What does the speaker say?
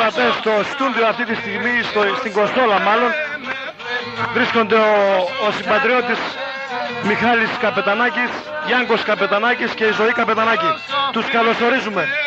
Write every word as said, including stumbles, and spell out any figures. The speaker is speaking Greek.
ακροατές, στο στούντιο αυτή τη στιγμή, στο, στην Κοστόλα μάλλον, βρίσκονται ο, ο συμπατριώτης Μιχάλης Καπετανάκης, Γιάνκος Καπετανάκης και η Ζωή Καπετανάκη. Τους καλωσορίζουμε.